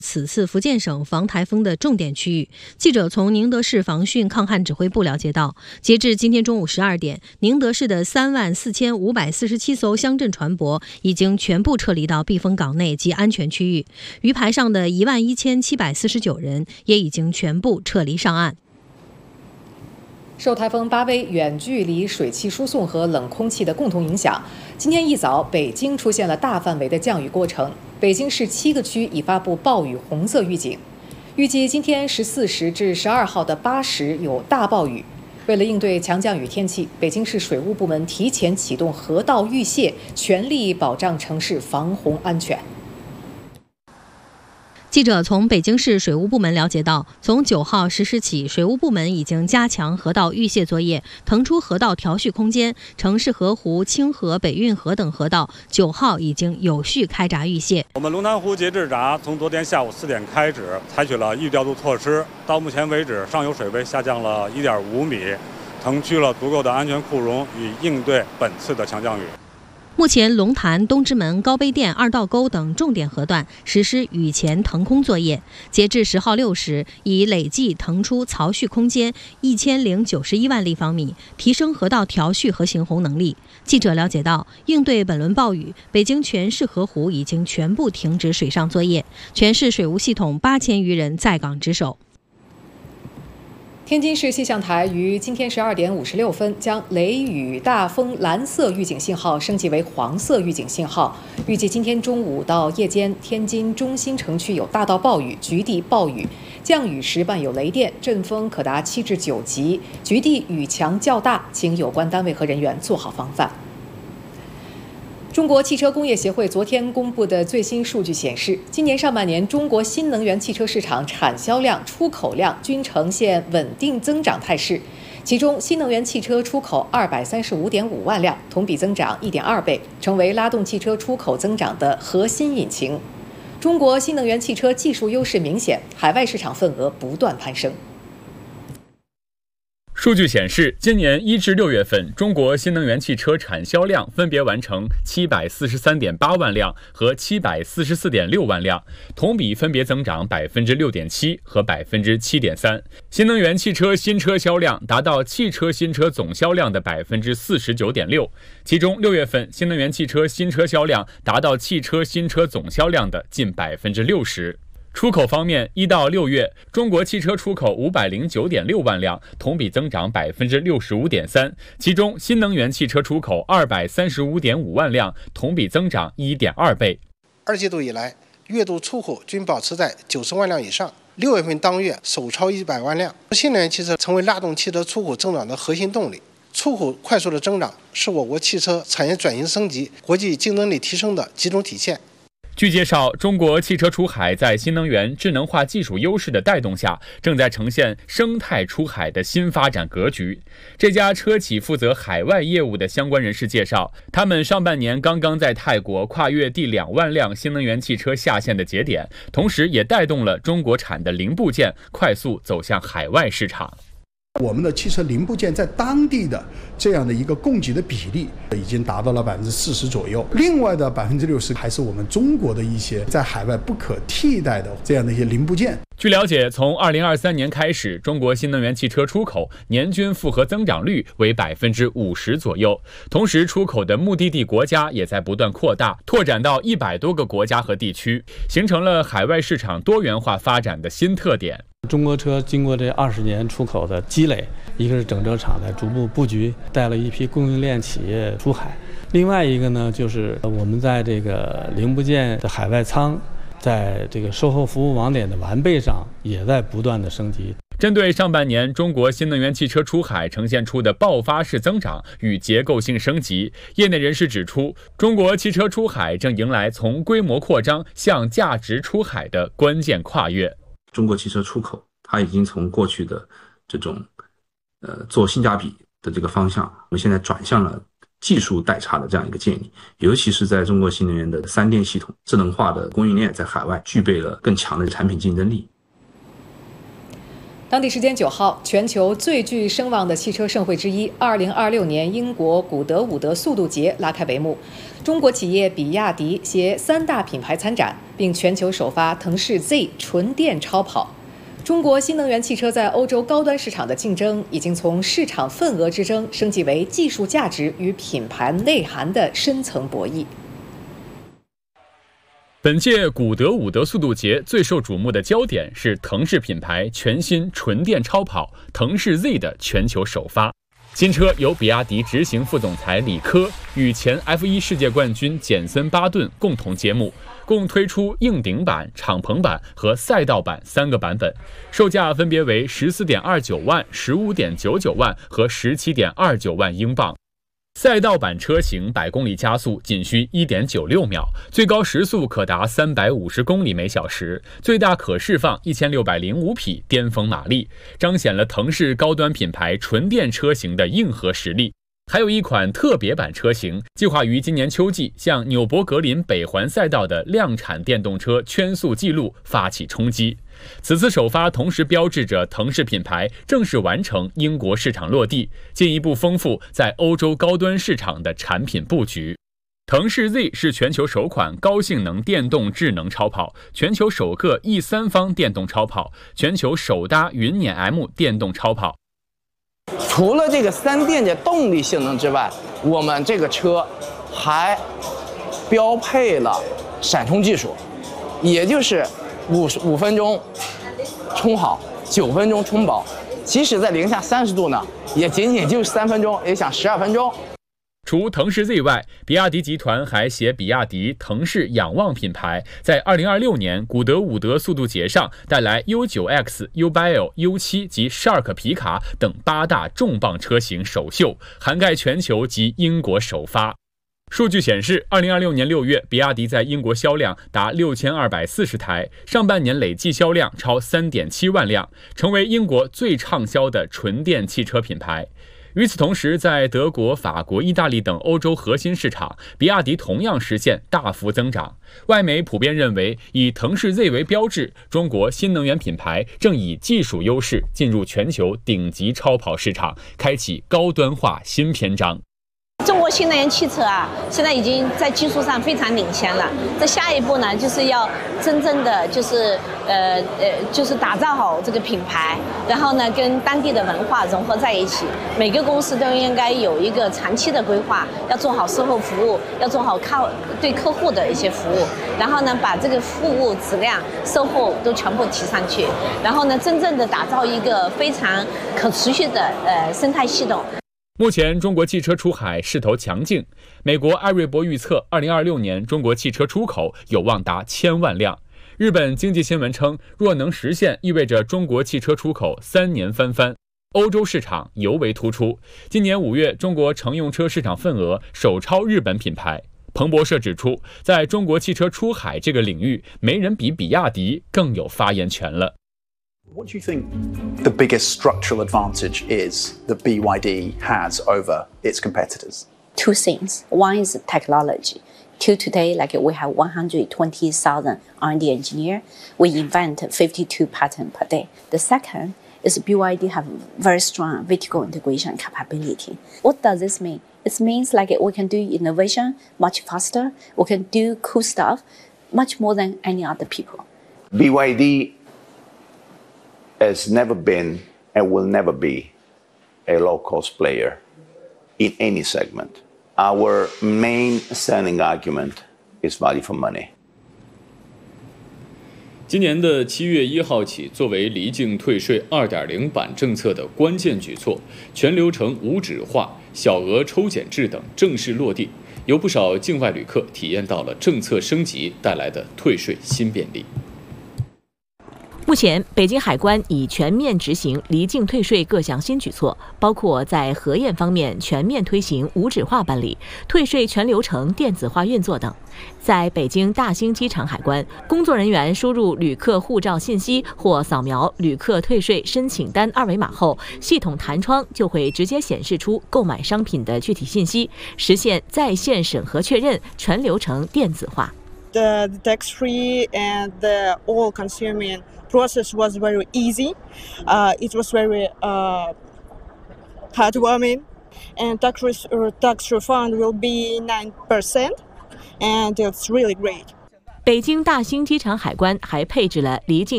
此次福建省防台风的重点区域。记者从宁德市防汛抗旱指挥部了解到，截至今天中午12点，宁德市的34547艘乡镇船舶已经全部撤离到避风港内及安全区域，鱼排上的11749人也已经全部撤离上岸。 受台风巴威远距离水汽输送和冷空气的共同影响，今天一早北京出现了大范围的降雨过程。北京市7个区已发布暴雨红色预警，预计今天14时至12号的8时有大暴雨。为了应对强降雨天气，北京市水务部门提前启动河道预泄，全力保障城市防洪安全。 记者从北京市水务部门了解到，从9号10时起，水务部门已经加强河道预泄作业，腾出河道调蓄空间。城市河湖、清河、北运河等河道9号已经有序开闸预泄。 我们龙潭湖截止闸从昨天下午4点开始，采取了预调度措施。到目前为止，上游水位下降了1.5米，腾出了足够的安全库容，以应对本次的强降雨。 目前，龙潭、东直门、高碑店、二道沟等重点河段实施雨前腾空作业。截至10号6时，已累计腾出槽蓄空间1091万立方米，提升河道调蓄和行洪能力。记者了解到，应对本轮暴雨，北京全市河湖已经全部停止水上作业，全市水务系统8000余人在岗值守。 天津市气象台于今天12点56分将雷雨大风蓝色预警信号升级为黄色预警信号，预计今天中午到夜间，天津中心城区有大到暴雨、局地暴雨，降雨时伴有雷电，阵风可达7至9级，局地雨强较大，请有关单位和人员做好防范。中国汽车工业协会昨天公布的最新数据显示，今年上半年中国新能源汽车市场产销量、出口量均呈现稳定增长态势。其中，新能源汽车出口235.5万辆，同比增长1.2倍，成为拉动汽车出口增长的核心引擎。中国新能源汽车技术优势明显，海外市场份额不断攀升。 数据显示，今年1至6月份，中国新能源汽车产销量分别完成743.8万辆和744.6万辆，同比分别增长6.7%和7.3%。新能源汽车新车销量达到汽车新车总销量的49.6%，其中6月份新能源汽车新车销量达到汽车新车总销量的近60%。出口方面，1到6月，中国汽车出口509.6万辆，同比增长65.3%，其中新能源汽车出口235.5万辆，同比增长1.2倍。 2季度以来，月度出口均保持在90万辆以上，6月份当月首超100万辆。新能源汽车成为拉动汽车出口增长的核心动力，出口快速的增长是我国汽车产业转型升级、国际竞争力提升的集中体现。 据介绍，中国汽车出海在新能源智能化技术优势的带动下，正在呈现生态出海的新发展格局。这家车企负责海外业务的相关人士介绍，他们上半年刚刚在泰国跨越第2万辆新能源汽车下线的节点，同时也带动了中国产的零部件快速走向海外市场。 我们的汽车零部件在当地的这样的一个供给的比例已经达到了40%左右，另外的60%还是我们中国的一些在海外不可替代的这样的一些零部件。 据了解，从2023年开始，中国新能源汽车出口年均复合增长率为50%左右，同时出口的目的地国家也在不断扩大，拓展到100多个国家和地区，形成了海外市场多元化发展的新特点。 中国车经过这20年出口的积累，一个是整车厂在逐步布局，带了一批供应链企业出海；另外一个呢，就是我们在这个零部件的海外仓，在这个售后服务网点的完备上，也在不断的升级。 针对上半年中国新能源汽车出海呈现出的爆发式增长与结构性升级，业内人士指出，中国汽车出海正迎来从规模扩张向价值出海的关键跨越。 中国汽车出口，它已经从过去的这种做性价比的这个方向，我们现在转向了技术代差的这样一个建立，尤其是在中国新能源的3电系统、智能化的供应链在海外具备了更强的产品竞争力。 当地时间9号，全球最具声望的汽车盛会之一2026年英国古德伍德速度节拉开帷幕。中国企业比亚迪携3大品牌参展，并全球首发腾势 Z 纯电超跑。中国新能源汽车在欧洲高端市场的竞争，已经从市场份额之争升级为技术价值与品牌内涵的深层博弈。 本届古德伍德速度节最受瞩目的焦点是腾势品牌全新纯电超跑腾势 Z 的全球首发。新车由比亚迪执行副总裁李科与前 F1 世界冠军简森巴顿共同揭幕，共推出硬顶版、敞篷版和赛道版3个版本，售价分别为14.29万、15.99万和17.29万英镑。赛道版车型100公里加速仅需1.96秒，最高时速可达350公里每小时，最大可释放1605匹巅峰马力，彰显了腾势高端品牌纯电车型的硬核实力。还有一款特别版车型，计划于今年秋季向纽博格林北环赛道的量产电动车圈速纪录发起冲击。此次首发同时标志着腾势品牌正式完成英国市场落地，进一步丰富在欧洲高端市场的产品布局。腾势 Z 是全球首款高性能电动智能超跑，全球首个 E3 方电动超跑，全球首搭云辇 M 电动超跑。 除了这个3电的动力性能之外，我们这个车还标配了闪充技术，也就是5分钟充好，9分钟充饱，即使在零下30度呢，也仅仅就3分钟，也想12分钟。 除腾势 Z 外，比亚迪集团还携比亚迪、腾势、仰望品牌，在2026年古德伍德速度节上带来 U9X、U8L、U7 及 Shark 皮卡等8大重磅车型首秀，涵盖全球及英国首发。数据显示，2026年6月，比亚迪在英国销量达6240台，上半年累计销量超3.7万辆，成为英国最畅销的纯电汽车品牌。与此同时，在德国、法国、意大利等欧洲核心市场，比亚迪同样实现大幅增长。外媒普遍认为，以腾势 Z 为标志，中国新能源品牌正以技术优势进入全球顶级超跑市场，开启高端化新篇章。 中国新能源汽车现在已经在技术上非常领先了。这下一步呢，就是要真正的就是打造好这个品牌，然后呢，跟当地的文化融合在一起。每个公司都应该有一个长期的规划，要做好售后服务，要做好对客户的一些服务，然后呢，把这个服务质量、售后都全部提上去，然后呢，真正的打造一个非常可持续的生态系统。 目前，中国汽车出海势头强劲。美国艾瑞博预测，2026年中国汽车出口有望达1000万辆。日本经济新闻称，若能实现，意味着中国汽车出口3年翻番。欧洲市场尤为突出，今年5月，中国乘用车市场份额首超日本品牌。彭博社指出，在中国汽车出海这个领域，没人比比亚迪更有发言权了。 What do you think the biggest structural advantage is that BYD has over its competitors? Two things. One is technology. Till today, like we have 120,000 R&D engineers. We invent 52 patents per day. The second is BYD have very strong vertical integration capability. What does this mean? It means like we can do innovation much faster. We can do cool stuff much more than any other people. BYD has never been and will never be a low-cost player in any segment. Our main selling argument is value for money. 今年的7月1号起，作为离境退税 2.0 版政策的关键举措，全流程无纸化、小额抽检制等正式落地，有不少境外旅客体验到了政策升级带来的退税新便利。 目前，北京海关已全面执行离境退税各项新举措，包括在核验方面全面推行无纸化办理，退税全流程电子化运作等。在北京大兴机场海关，工作人员输入旅客护照信息或扫描旅客退税申请单2维码后，系统弹窗就会直接显示出购买商品的具体信息，实现在线审核确认，全流程电子化。 the tax-free and the all-consuming process was very easy. It was very heartwarming, and tax refund will be 9%, and it's really great. 北京大兴机场海关还配置了离境